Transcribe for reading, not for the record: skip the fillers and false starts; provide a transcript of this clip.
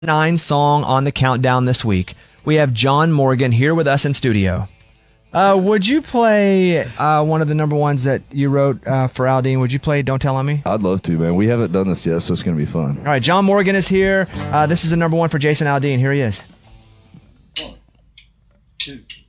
9 song on the countdown this week. We have John Morgan here with us in studio. Would you play one of the number ones that you wrote for Aldean? Would you play Don't Tell on Me? I'd love to, man. We haven't done this yet, so it's going to be fun. All right, John Morgan is here. This is the number one for Jason Aldean. Here he is. 1, 2.